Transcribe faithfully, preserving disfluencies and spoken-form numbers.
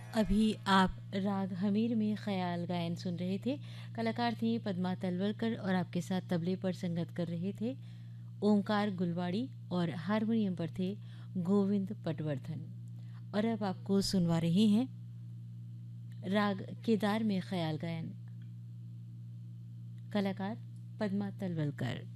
अभी आप राग हमीर में ख़याल गायन सुन रहे थे। कलाकार थी पद्मा तलवलकर और आपके साथ तबले पर संगत कर रहे थे ओमकार गुलवाड़ी और हारमोनियम पर थे गोविंद पटवर्धन। और अब आपको सुनवा रहे हैं राग केदार में ख़याल गायन। कलाकार पद्मा तलवलकर।